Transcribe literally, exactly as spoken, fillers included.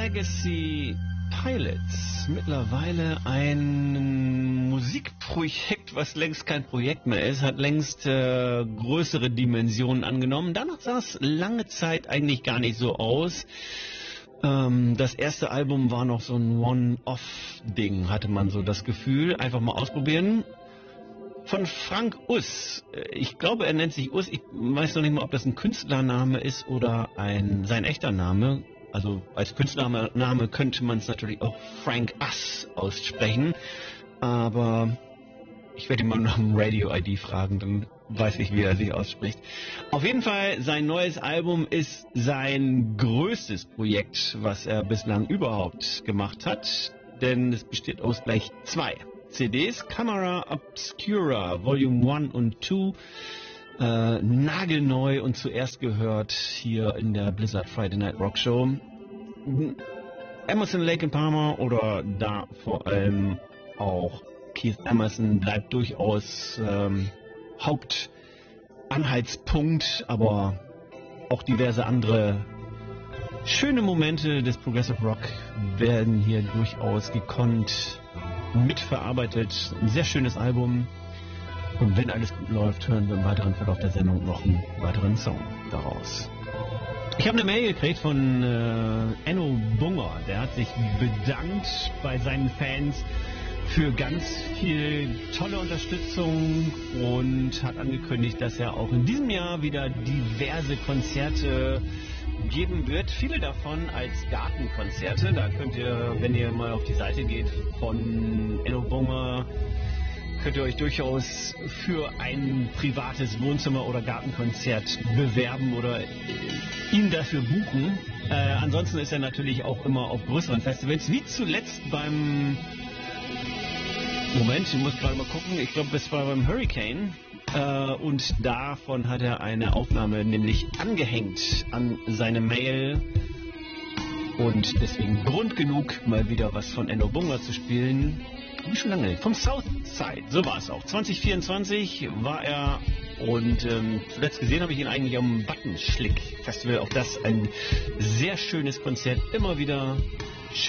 Legacy Pilots. Mittlerweile ein Musikprojekt, was längst kein Projekt mehr ist, hat längst äh, größere Dimensionen angenommen. Danach sah es lange Zeit eigentlich gar nicht so aus. Ähm, das erste Album war noch so ein One-Off-Ding, hatte man so das Gefühl. Einfach mal ausprobieren. Von Frank Us. Ich glaube, er nennt sich Us. Ich weiß noch nicht mal, ob das ein Künstlername ist oder ein sein echter Name. Also als Künstlername könnte man es natürlich auch Frank Us aussprechen. Aber ich werde ihn mal nach dem Radio-I D fragen, dann weiß ich, wie er sich ausspricht. Auf jeden Fall, sein neues Album ist sein größtes Projekt, was er bislang überhaupt gemacht hat. Denn es besteht aus gleich zwei C Ds, Camera Obscura Volume eins und zwei, äh, nagelneu und zuerst gehört hier in der Blizzard Friday Night Rock Show. Emerson, Lake and Palmer oder da vor allem auch Keith Emerson bleibt durchaus ähm, Hauptanhaltspunkt, aber auch diverse andere schöne Momente des Progressive Rock werden hier durchaus gekonnt mitverarbeitet. Ein sehr schönes Album. Und wenn alles gut läuft, hören wir im weiteren Verlauf der Sendung noch einen weiteren Song daraus. Ich habe eine Mail gekriegt von äh, Enno Bunger. Der hat sich bedankt bei seinen Fans für ganz viel tolle Unterstützung und hat angekündigt, dass er auch in diesem Jahr wieder diverse Konzerte geben wird. Viele davon als Gartenkonzerte. Da könnt ihr, wenn ihr mal auf die Seite geht von Enno Bunger, könnt ihr euch durchaus für ein privates Wohnzimmer- oder Gartenkonzert bewerben oder ihn dafür buchen. Äh, ansonsten ist er natürlich auch immer auf größeren Festivals, wie zuletzt beim Moment, ich muss gerade mal gucken. Ich glaube, das war beim Hurricane. Äh, und davon hat er eine Aufnahme nämlich angehängt an seine Mail. Und deswegen Grund genug, mal wieder was von Enno Bunger zu spielen. Wie schon lange nicht. Vom Southside, so war es auch. zwanzig vierundzwanzig war er und ähm, zuletzt gesehen habe ich ihn eigentlich am Buttonschlick Festival. Auch das ein sehr schönes Konzert. Immer wieder